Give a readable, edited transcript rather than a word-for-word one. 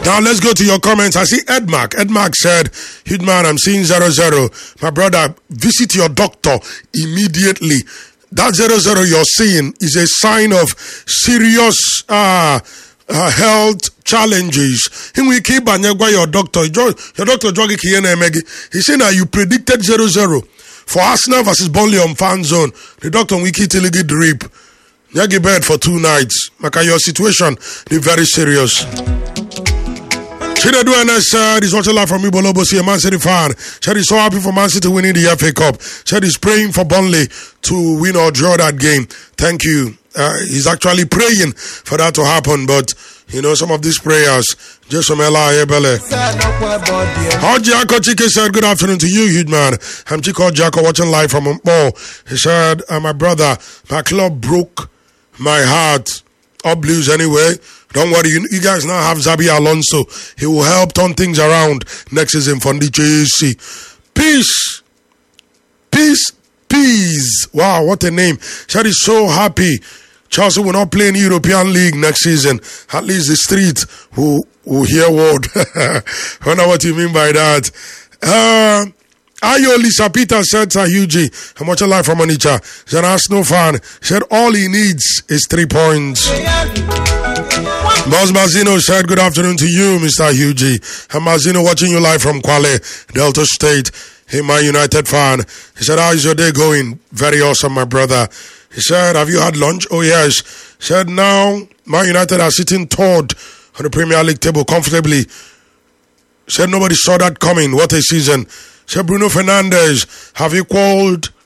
Now let's go to your comments. I see Edmark. Edmark said, Hidman, I'm seeing 0-0. My brother, visit your doctor immediately. That 0-0 you're seeing is a sign of serious health challenges. We keep your doctor. Your doctor he said that you predicted 0-0 for Arsenal versus Burnley on Fan Zone. The doctor Wiki Tiligi drip. Yagi bed for 2 nights. Maka your situation is very serious. Chinedu NS said he's watching live from Ibolobo, a Man City fan. Said he's so happy for Man City winning the FA Cup. Said he's praying for Burnley to win or draw that game. Thank you. He's actually praying for that to happen, but you know, some of these prayers, just from Ella Ebele. Jacko Chike said, good afternoon to you, huge man. I'm Chico Jacko watching live from Mpo. He said, my brother, my club broke my heart. Up Blues anyway. Don't worry, you guys now have Xabi Alonso. He will help turn things around next season for the JC. Peace. Peace. Peace. Wow, what a name. Said he's so happy. Chelsea will not play in European League next season. At least the street will hear word. I wonder what you mean by that. Ayo Lisa Peter said to Hughie, I'm watching live from Onitsha. He's an Arsenal fan. He said all he needs is 3 points. Boss Mazzino said good afternoon to you, Mr. Hughie. I'm Mazzino watching you live from Kwale, Delta State. Hey, my United fan. He said, how is your day going? Very awesome, my brother. He said, have you had lunch? Oh, yes. He said, now, Man United are sitting third on the Premier League table comfortably. He said, nobody saw that coming. What a season. He said, Bruno Fernandes, have you called